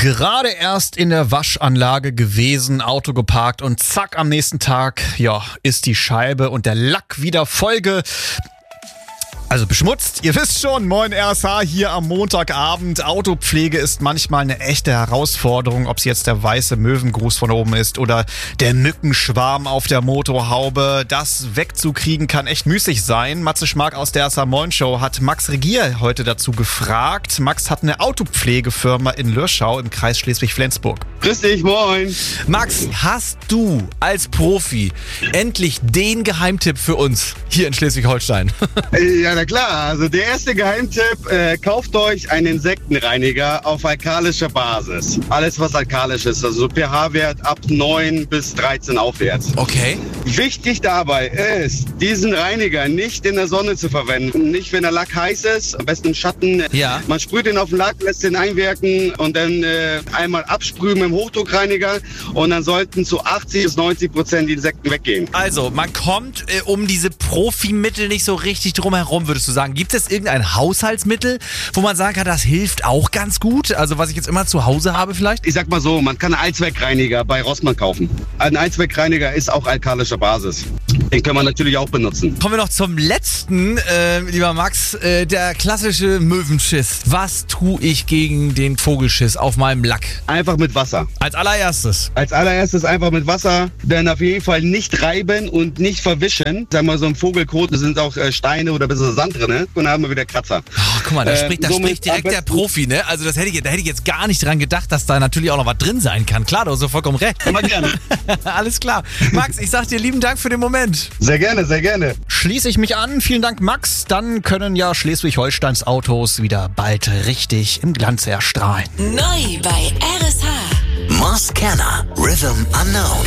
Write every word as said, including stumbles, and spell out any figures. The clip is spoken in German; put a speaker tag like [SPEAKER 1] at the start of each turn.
[SPEAKER 1] Gerade erst in der Waschanlage gewesen, Auto geparkt und zack, am nächsten Tag, ja, ist die Scheibe und der Lack wieder Folge. Also beschmutzt, ihr wisst schon, moin R S H hier am Montagabend. Autopflege ist manchmal eine echte Herausforderung, ob es jetzt der weiße Möwengruß von oben ist oder der Mückenschwarm auf der Motorhaube. Das wegzukriegen kann echt müßig sein. Matze Schmark aus der R S H Moin Show hat Max Regier heute dazu gefragt. Max hat eine Autopflegefirma in Lürschau im Kreis Schleswig-Flensburg.
[SPEAKER 2] Grüß dich, moin.
[SPEAKER 3] Max, hast du als Profi endlich den Geheimtipp für uns hier in Schleswig-Holstein?
[SPEAKER 2] Ja, na klar. Also der erste Geheimtipp, äh, kauft euch einen Insektenreiniger auf alkalischer Basis. Alles, was alkalisch ist, also pH-Wert ab neun bis dreizehn aufwärts.
[SPEAKER 3] Okay.
[SPEAKER 2] Wichtig dabei ist, diesen Reiniger nicht in der Sonne zu verwenden. Nicht, wenn der Lack heiß ist, am besten im Schatten.
[SPEAKER 3] Ja.
[SPEAKER 2] Man sprüht ihn auf den Lack, lässt ihn einwirken und dann äh, einmal absprühen mit dem Hochdruckreiniger und dann sollten zu achtzig bis neunzig Prozent die Insekten weggehen.
[SPEAKER 3] Also, man kommt äh, um diese Profimittel nicht so richtig drum herum, würdest du sagen. Gibt es irgendein Haushaltsmittel, wo man sagen kann, das hilft auch ganz gut? Also, was ich jetzt immer zu Hause habe vielleicht?
[SPEAKER 2] Ich sag mal so, man kann einen Allzweckreiniger bei Rossmann kaufen. Ein Allzweckreiniger ist auch alkalischer Basis. Den kann man natürlich auch benutzen.
[SPEAKER 3] Kommen wir noch zum letzten, äh, lieber Max, äh, der klassische Möwenschiss. Was tue ich gegen den Vogelschiss auf meinem Lack?
[SPEAKER 2] Einfach mit Wasser.
[SPEAKER 3] Als allererstes.
[SPEAKER 2] Als allererstes einfach mit Wasser, dann auf jeden Fall nicht reiben und nicht verwischen. Sag mal, so ein Vogelkot, da sind auch äh, Steine oder ein bisschen Sand drin, ne? Und dann haben wir wieder Kratzer.
[SPEAKER 3] Oh, guck mal, da
[SPEAKER 2] Äh,
[SPEAKER 3] spricht, da
[SPEAKER 2] somit
[SPEAKER 3] spricht direkt
[SPEAKER 2] am
[SPEAKER 3] der
[SPEAKER 2] besten-
[SPEAKER 3] Profi, ne? Also das hätte ich, da hätte ich jetzt gar nicht dran gedacht, dass da natürlich auch noch was drin sein kann. Klar, du hast so vollkommen recht.
[SPEAKER 2] Immer gerne.
[SPEAKER 3] Alles klar. Max, ich sag dir lieben Dank für den Moment.
[SPEAKER 2] Sehr gerne, sehr gerne.
[SPEAKER 1] Schließe ich mich an. Vielen Dank, Max. Dann können ja Schleswig-Holsteins Autos wieder bald richtig im Glanz erstrahlen.
[SPEAKER 4] Neu bei R S H.
[SPEAKER 5] Moss Canner, Rhythm Unknown.